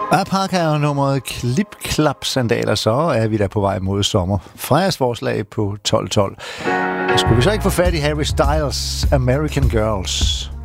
Parker nummeret klip-klap-sandaler, så er vi der på vej mod sommer. Fredagsforslag på 12.12. Skulle vi så ikke få fat i Harry Styles' American Girls?